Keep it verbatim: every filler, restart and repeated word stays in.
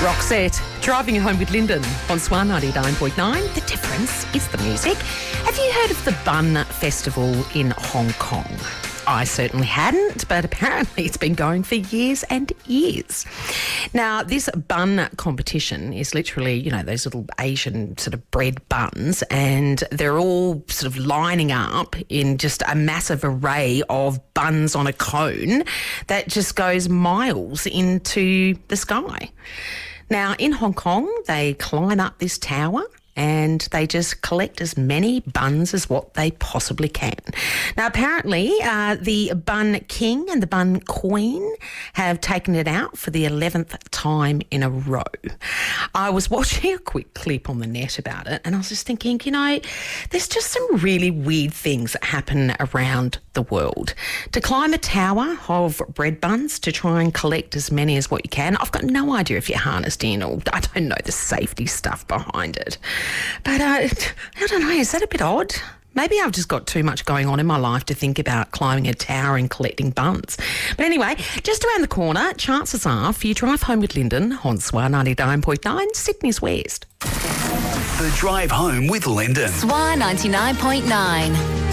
Roxette, driving home with Lyndon on Swan ninety-nine point nine. The difference is the music. Have you heard of the Bun Festival in Hong Kong? I certainly hadn't, but apparently it's been going for years and years. Now, this bun competition is literally, you know, those little Asian sort of bread buns, and they're all sort of lining up in just a massive array of buns on a cone that just goes miles into the sky. Now, in Hong Kong, they climb up this tower and they just collect as many buns as what they possibly can. Now, apparently, uh, the Bun King and the Bun Queen have taken it out for the eleventh time in a row. I was watching a quick clip on the net about it, and I was just thinking, you know, there's just some really weird things that happen around the world. To climb a tower of bread buns to try and collect as many as what you can, I've got no idea if you're harnessed in, or I don't know the safety stuff behind it. But uh, I don't know, is that a bit odd? Maybe I've just got too much going on in my life to think about climbing a tower and collecting buns. But anyway, just around the corner, chances are, if you drive home with Lyndon on Swan ninety-nine point nine, Sydney's West. The Drive Home with Lyndon. Swan ninety-nine point nine.